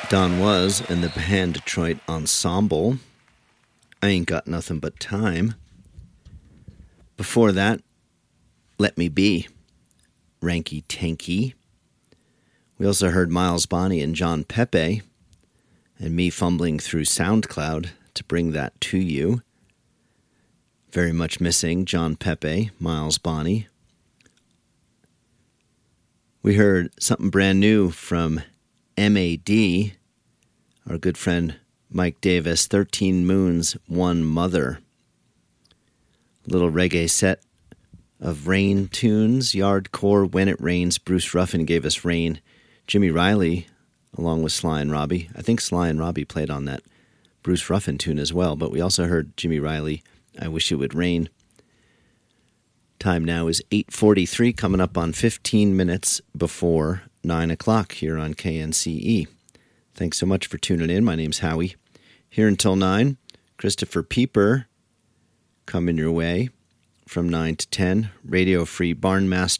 Don Was and the band Detroit Ensemble. I Ain't Got Nothing But Time. Before that, Let Me Be, Ranky Tanky. We also heard Miles Bonney and John Pepe, and me fumbling through SoundCloud to bring that to you. Very much missing John Pepe, Miles Bonney. We heard something brand new from MAD, our good friend Mike Davis, 13 Moons, One Mother. A little reggae set of Rain tunes, Yardcore, When It Rains. Bruce Ruffin gave us Rain. Jimmy Riley, along with Sly and Robbie. I think Sly and Robbie played on that Bruce Ruffin tune as well, but we also heard Jimmy Riley, I Wish It Would Rain. Time now is 8:43, coming up on 15 minutes before 9 o'clock here on KNCE. Thanks so much for tuning in. My name's Howie. Here until 9, Christopher Pieper coming your way from 9 to 10. Radio Free Barnmaster